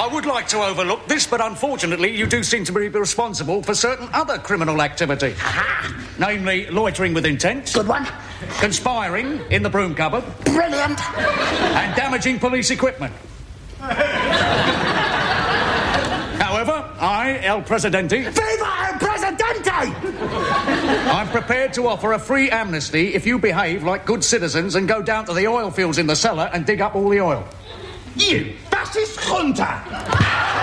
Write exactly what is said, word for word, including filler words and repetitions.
I would like to overlook this, but unfortunately you do seem to be responsible for certain other criminal activity. Aha! Namely, loitering with intent. Good one. Conspiring in the broom cupboard. Brilliant. And damaging police equipment. However, I, El Presidente... Viva El Presidente! I'm prepared to offer a free amnesty if you behave like good citizens and go down to the oil fields in the cellar and dig up all the oil. You fascist junta!